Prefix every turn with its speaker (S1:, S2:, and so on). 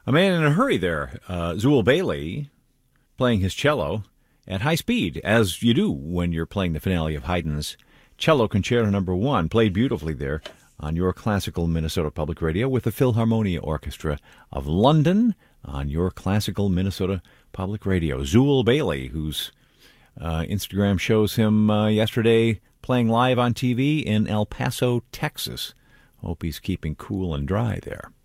S1: A man in a hurry there, Zool Bailey, playing his cello at high speed, as you do when you're playing the finale of Haydn's Cello Concerto No. 1, played beautifully there on your classical Minnesota Public Radio with the Philharmonia Orchestra of London on your classical Minnesota Public Radio. Zool Bailey, whose Instagram shows him yesterday playing live on TV in El Paso, Texas. Hope he's keeping cool and dry there.